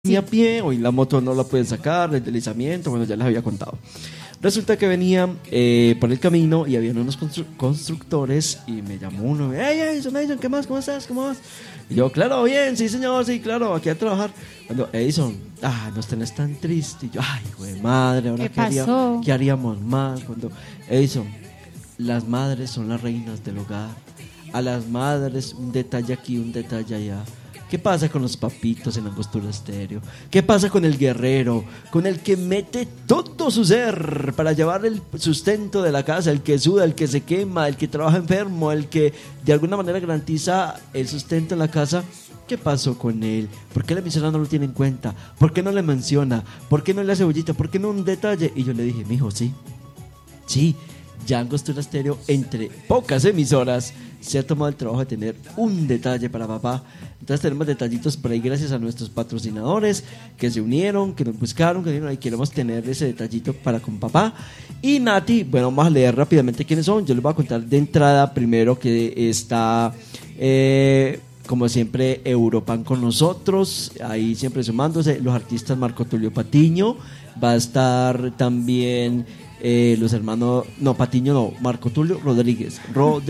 Ni a pie, hoy la moto no la pueden sacar, el deslizamiento, bueno, ya les había contado. Resulta que venía por el camino y habían unos constructores y me llamó uno, hey, Edison, ¿qué más? ¿Cómo estás? ¿Cómo vas? Y yo, claro, bien, sí señor, sí, claro, aquí a trabajar. Cuando, Edison, no tenés tan triste. Y yo, ay, güey, madre, ahora ¿qué haríamos más? Cuando, Edison, las madres son las reinas del hogar. A las madres, un detalle aquí, un detalle allá. ¿Qué pasa con los papitos en Angostura Estéreo? ¿Qué pasa con el guerrero? Con el que mete todo su ser para llevar el sustento de la casa, el que suda, el que se quema, el que trabaja enfermo, el que de alguna manera garantiza el sustento en la casa. ¿Qué pasó con él? ¿Por qué la emisora no lo tiene en cuenta? ¿Por qué no le menciona? ¿Por qué no le hace bollita? ¿Por qué no un detalle? Y yo le dije, mijo, sí, ya Angostura Estéreo, entre pocas emisoras, se ha tomado el trabajo de tener un detalle para papá. Entonces tenemos detallitos por ahí gracias a nuestros patrocinadores que se unieron, que nos buscaron, que dijeron, ahí queremos tener ese detallito para con papá. Y Nati, bueno, vamos a leer rápidamente quiénes son. Yo les voy a contar de entrada primero que está, como siempre, Europan con nosotros, ahí siempre sumándose, los artistas Marco Tulio Patiño, va a estar también... los hermanos, Marco Tulio Rodríguez.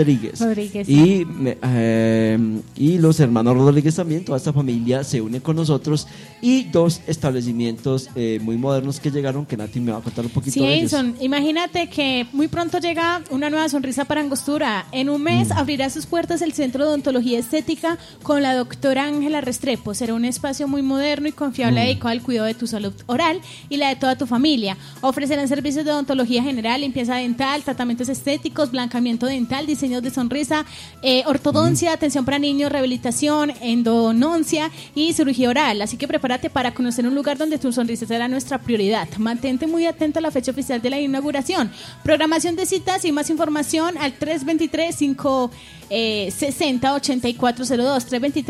Y los hermanos Rodríguez también, toda esta familia se une con nosotros y dos establecimientos muy modernos que llegaron, que Nati me va a contar un poquito de ellos. Edison, imagínate que muy pronto llega una nueva sonrisa para Angostura. En un mes abrirá sus puertas el Centro de Odontología Estética con la doctora Ángela Restrepo. Será un espacio muy moderno y confiable dedicado al cuidado de tu salud oral y la de toda tu familia. Ofrecerán servicios de odontología general, limpieza dental, tratamientos estéticos, blancamiento dental, diseños de sonrisa, ortodoncia, atención para niños, rehabilitación, endodoncia y cirugía oral. Así que prepárate para conocer un lugar donde tu sonrisa será nuestra prioridad. Mantente muy atento a la fecha oficial de la inauguración. Programación de citas y más información al 323-560-8402,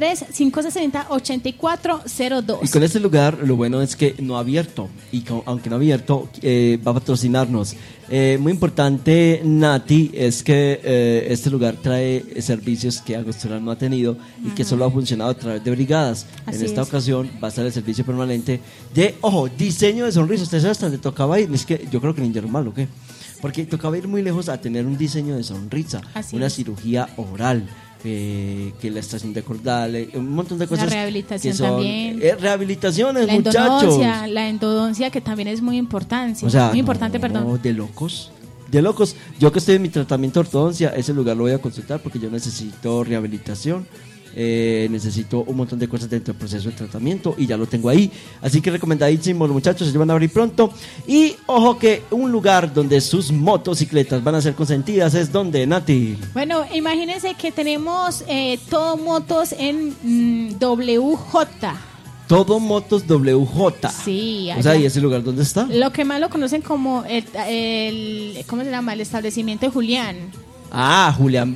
323-560-8402. Y con este lugar lo bueno es que no ha abierto, y aunque no ha abierto, va a patrocinarnos. Muy importante, Nati, es que este lugar trae servicios que Angostura no ha tenido y que solo ha funcionado a través de brigadas. En esta ocasión va a estar el servicio permanente de, diseño de sonrisa. Ustedes saben hasta dónde tocaba ir. Es que yo creo que ni normal, ¿o qué? Porque tocaba ir muy lejos a tener un diseño de sonrisa, una cirugía oral. Que la estación de cordales, un montón de cosas. La rehabilitación que son, también. Rehabilitaciones, la muchachos. La endodoncia, que también es muy importante. De locos. Yo que estoy en mi tratamiento de ortodoncia, ese lugar lo voy a consultar porque yo necesito rehabilitación. Necesito un montón de cosas dentro del proceso de tratamiento y ya lo tengo ahí, así que recomendadísimo, los muchachos, se van a abrir pronto. Y ojo que un lugar donde sus motocicletas van a ser consentidas es donde, Nati. Bueno, imagínense que tenemos todo motos en WJ. Todo Motos WJ. Sí. O sea, ¿y ese lugar dónde está? Lo que más lo conocen como ¿cómo se llama? El establecimiento de Julián. Julián,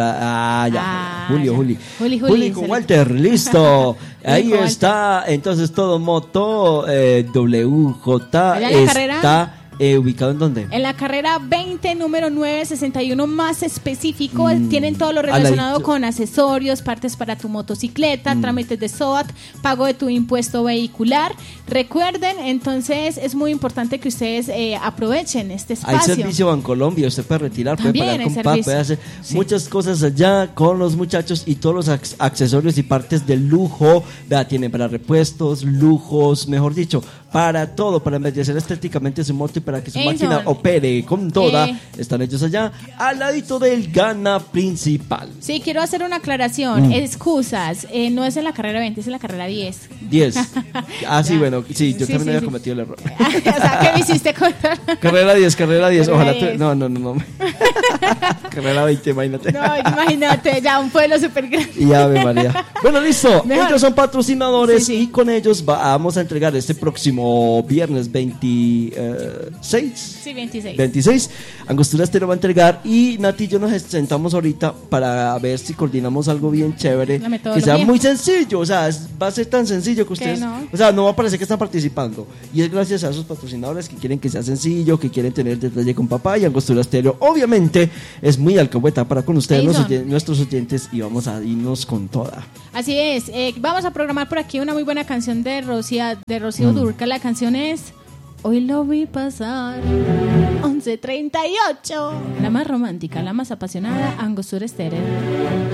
Juli con Walter, listo. Ahí está, entonces todo moto WJ está ubicado ¿en dónde? En la carrera 20, número 961, más específico. Tienen todo lo relacionado con accesorios, partes para tu motocicleta, trámites de SOAT, pago de tu impuesto vehicular. Recuerden, entonces es muy importante que ustedes aprovechen este espacio. Hay servicio Bancolombia, usted puede retirar, puede pagar con PAC, puede hacer muchas cosas allá con los muchachos y todos los accesorios y partes de lujo. Tienen para repuestos, lujos, mejor dicho, para todo, para embellecer estéticamente su moto y para que su máquina opere con toda. Están ellos allá, al ladito del Gana principal. Sí, quiero hacer una aclaración. Excusas, no es en la carrera 20, es en la carrera 10. 10. Sí, bueno, sí, yo también había cometido el error. O sea, ¿qué me hiciste contar? Carrera 10. Ojalá 10. No. Carrera 20, imagínate. No, imagínate, ya un pueblo súper grande. Y Ave María. Bueno, listo. Ellos son patrocinadores y con ellos vamos a entregar este próximo viernes 20. 26. Sí, 26. 26. Angostura Estéreo va a entregar y Nati y yo nos sentamos ahorita para ver si coordinamos algo bien chévere, La que metodología. sea muy sencillo, o sea, va a ser tan sencillo que ustedes, no. o sea, no va a parecer que están participando y es gracias a esos patrocinadores que quieren que sea sencillo, que quieren tener detalle con papá y Angostura Estéreo. Obviamente es muy alcahueta para con ustedes, nuestros oyentes, y vamos a irnos con toda. Así es, vamos a programar por aquí una muy buena canción de Rocío Dúrcal. La canción es Hoy lo vi pasar, 11:38. La más romántica, la más apasionada, Angostura Estéreo.